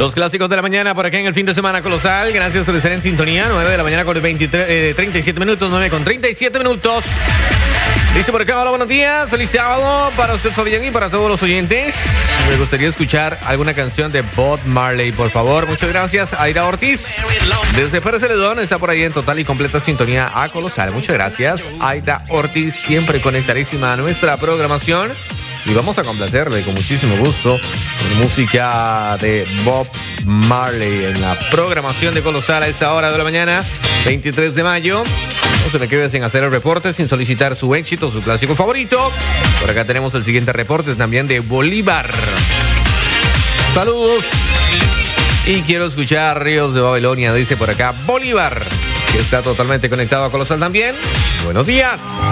Los clásicos de la mañana por acá en el fin de semana colosal. Gracias por estar en sintonía. 9 de la mañana con 37 minutos. 9 con 37 minutos. Dice por acá, hola, buenos días. Feliz sábado para usted, Fabián, y para todos los oyentes. Me gustaría escuchar alguna canción de Bob Marley, por favor. Muchas gracias, Aida Ortiz. Desde Pérez Celedón está por ahí en total y completa sintonía a Colosal. Muchas gracias, Aida Ortiz, siempre conectadísima a nuestra programación. Y vamos a complacerle con muchísimo gusto con música de Bob Marley en la programación de Colosal a esta hora de la mañana, 23 de mayo. No se me quede sin hacer el reporte, sin solicitar su éxito, su clásico favorito. Por acá tenemos el siguiente reporte también de Bolívar. Saludos. Y quiero escuchar Ríos de Babilonia, dice por acá Bolívar, que está totalmente conectado a Colosal también. Buenos días.